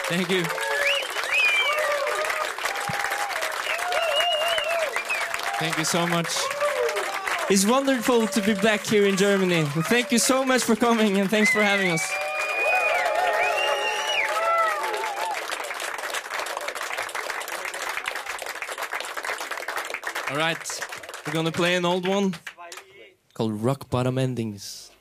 Thank you. Thank you so much. It's wonderful to be back here in Germany. Thank you so much for coming and thanks for having us. All right, we're gonna play an old one called Rock Bottom Endings.